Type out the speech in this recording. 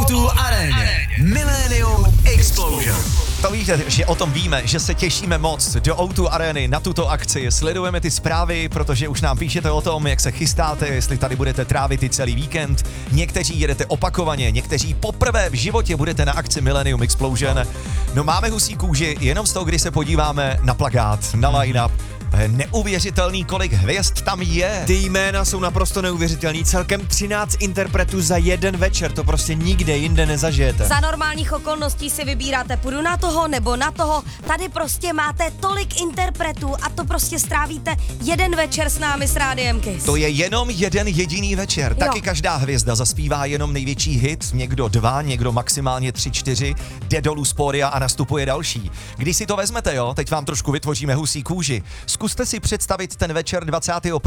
O2 Aréně. Millennium Explosion. To víte, že o tom víme, že se těšíme moc do O2 Arény na tuto akci. Sledujeme ty zprávy, protože už nám píšete o tom, jak se chystáte, jestli tady budete trávit i celý víkend. Někteří jedete opakovaně, někteří poprvé v životě budete na akci Millennium Explosion. No máme husí kůži jenom z toho, kdy se podíváme na plakát, na line-up. Neuvěřitelný, kolik hvězd tam je. Ty jména jsou naprosto neuvěřitelný. Celkem 13 interpretů za jeden večer. To prostě nikde jinde nezažijete. Za normálních okolností si vybíráte, půjdu na toho nebo na toho. Tady prostě máte tolik interpretů a to prostě strávíte jeden večer s námi s Rádiem Kiss. To je jenom jeden jediný večer. Taky každá hvězda zaspívá jenom největší hit, někdo 2, někdo maximálně 3, 4, jde dolů z pódia a nastupuje další. Když si to vezmete, jo, teď vám trošku vytvoříme husí kůži. Zkuste si představit ten večer 21.